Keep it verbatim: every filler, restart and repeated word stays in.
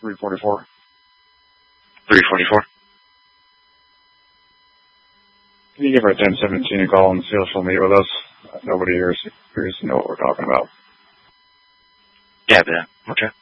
three forty-four. three forty-four. Can you give our ten seventeen a call and see if she'll meet with us? Nobody here appears to know what we're talking about. Yeah, yeah. Okay.